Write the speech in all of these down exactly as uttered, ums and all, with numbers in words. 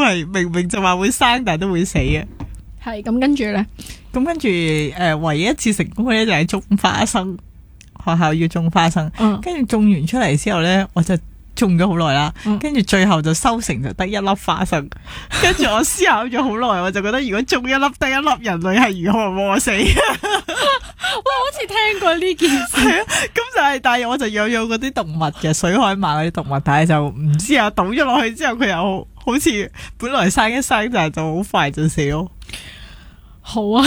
係明明就話會生，但係都會死嘅。 係咁跟住咧， 咁跟住誒，唯一一次成功嘅咧就係種花生，學校要種花生，跟住、嗯、種完出嚟之後咧，我就種咗好耐啦，跟住、嗯、最後就收成就得一粒花生，跟住我思考咗好耐，我就覺得如果種一粒得一粒，人類係如何餓死？ 哇，好似聽過呢件事。 係啊，咁就係、是，但係我就養咗嗰啲動物嘅水海馬嗰啲動物，但係就唔知啊，倒咗落去之後，佢又好似本來生一生，但係就好快就死咯。 好啊。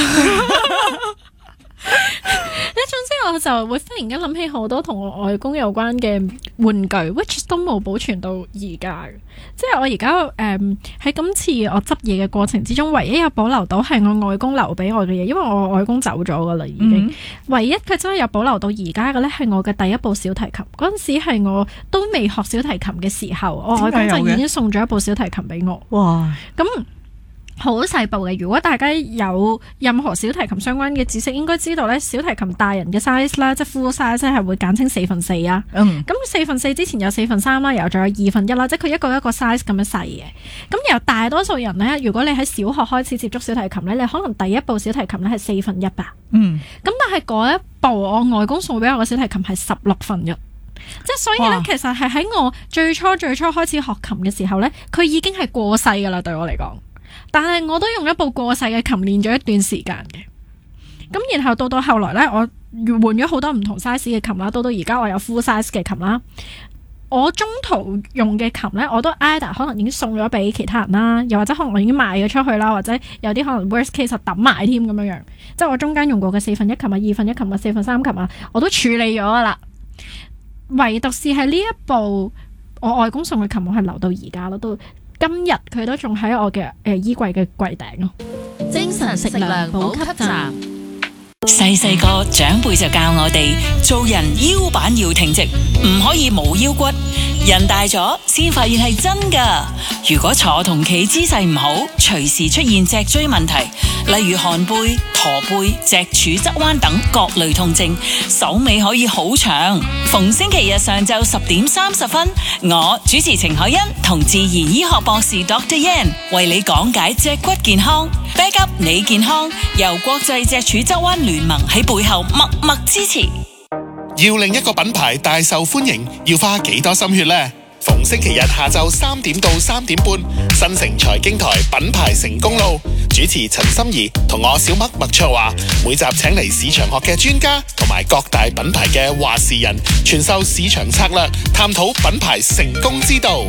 咧，總之我就會忽然間諗起好多同我外公有關嘅玩具 ，which 都冇保存到而家嘅。即係我而家誒喺今次我執嘢嘅過程之中，唯一有保留到係我外公留俾我嘅嘢，因為我外公走咗噶啦已經。嗯、唯一佢真係有保留到而家嘅咧，係我嘅第一部小提琴。嗰陣時係我都未學小提琴嘅時候，我外公就已經送咗一部小提琴俾我。哇！咁。好細部嘅，如果大家有任何小提琴相關嘅知識，應該知道咧，小提琴大人嘅 size 啦，即係 full size 係會簡稱四分四啊。嗯。咁四分四之前有四分三啦，然後仲有二分一啦，即係佢一個一個 size 咁樣細嘅。咁由大多數人咧，如果你喺小學開始接觸小提琴咧，你可能第一部小提琴咧係四分一吧。嗯。咁但係嗰一部我外公送俾我嘅小提琴係十六分一，即係所以咧，哇其實係喺我最初最初開始學琴嘅時候咧，佢已經係過世噶啦，對我嚟講。但係我都用一部過世嘅琴練咗一段時間嘅，咁然後到到後來咧，我換咗好多唔同 size 嘅琴啦，到到而家我有 full size 嘅琴啦。我中途用嘅琴咧，我都 either 可能已經送咗俾其他人啦，又或者可能我已經賣咗出去啦，或者有啲可能 worst case 抌埋添咁樣樣。即係我中間用過嘅四分一琴啊、二分一琴啊、四分三琴啊，我都處理咗噶啦。唯獨是係呢一部我外公送嘅琴，我係留到而家咯，都。今日佢都仲喺我嘅誒、呃、衣櫃嘅櫃頂咯。 精神食糧補給站。細細個長輩就教我哋做人腰板要挺直，唔可以冇腰骨。人大咗先發現係真噶。如果坐同企姿勢唔好，隨時出現脊椎問題，例如寒背、駝背、脊柱側彎等各類痛症，手尾可以好長。逢星期日上晝十點三十分，我主持程海欣同自然醫學博士 Doctor Yan 為你講解脊骨健康。Back up 你健康，由國際脊柱側彎聯盟喺背後默默支持。 要令一個品牌大受歡迎，要花幾多心血呢？逢星期日下晝三點到三點半，新城財經台品牌成功路，主持陳心怡同我小麥麥卓華，每集請嚟市場學嘅專家同埋各大品牌嘅話事人，傳授市場策略，探討品牌成功之道。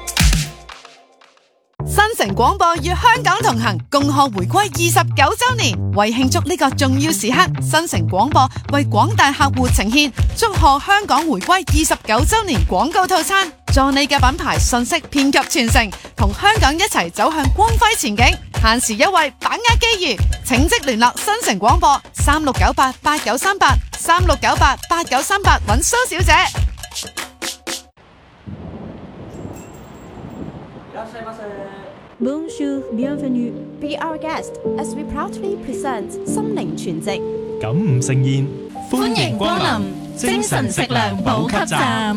新城廣播與香港同行，共賀回歸二十九周年。為慶祝呢個重要時刻，新城廣播為廣大客戶呈現祝賀香港回歸二十九周年廣告套餐，助你嘅品牌信息遍及全城，同香港一齊走向光輝前景。限時優惠，把握機遇，請即聯絡新城廣播三六九八八九三八三六九八八九三八揾蘇小姐。 Bonjour, bienvenue. Be our guest as we proudly present 心靈全席。 感悟盛宴， 歡迎光臨精神食糧補給站。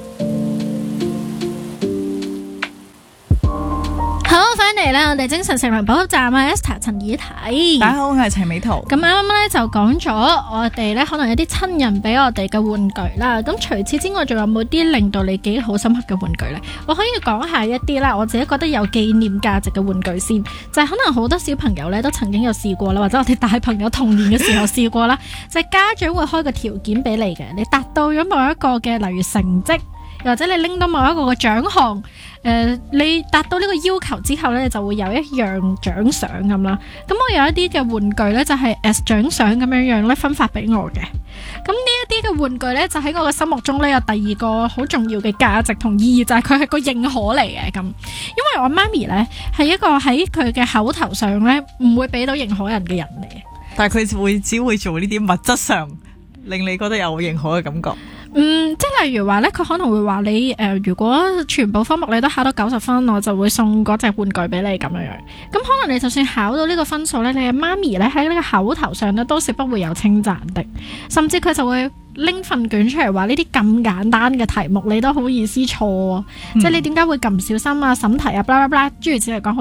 好，翻嚟啦！我哋精神食糧補給站啊 ，Esther 陳以提， 大家好，我係陳美圖。 咁啱啱咧就講咗我哋咧可能有啲親人俾我哋嘅玩具啦。咁除此之外，仲有冇啲令到你記憶好深刻嘅玩具呢？我可以講下一啲啦，我自己覺得有紀念價值嘅玩具先，就係、是、可能好多小朋友咧都曾經有試過啦，或者我哋大朋友童年嘅時候試過啦，就係家長會開個條件俾你嘅，你達到咗某一個嘅，例如成績。又或者你拎到某一個嘅獎項，誒、呃，你達到呢個要求之後咧，就會有一樣獎賞咁啦。咁我有一啲嘅玩具咧，就係 as 獎賞咁樣樣咧分發俾我嘅。咁呢一啲嘅玩具咧，就喺我嘅心目中咧有第二個好重要嘅價值同意義，就係佢係個認可嚟嘅咁。因為我媽咪咧係一個喺佢嘅口頭上咧唔會俾到認可人嘅人嚟嘅， 但係佢會只會做呢啲物質上令你覺得有認可嘅感覺。 嗯，即係例如話咧，佢可能會話你誒、呃，如果全部科目你都考到九十分，我就會送嗰隻玩具俾你咁樣樣。咁可能你就算考到呢個分數咧，你嘅媽咪咧喺呢個口頭上咧都是不會有稱讚的，甚至佢就會拎份卷出嚟話呢啲咁簡單嘅題目你都好意思錯啊！嗯、即係你點解會咁唔小心啊？審題啊，blah blah blah，諸如此類講。